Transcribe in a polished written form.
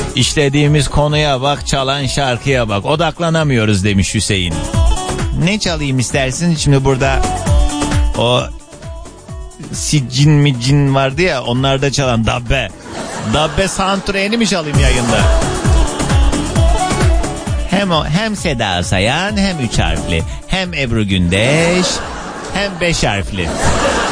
İşlediğimiz konuya bak, çalan şarkıya bak. Odaklanamıyoruz demiş Hüseyin. Ne çalayım istersin? Şimdi burada o siccin mi cin vardı ya, onlarda çalan Dabbe. Dabbe soundtrack'ini mi çalayım yayında? Hem Seda Sayan, hem 3 harfli, hem Ebru Gündeş, hem 5 harfli.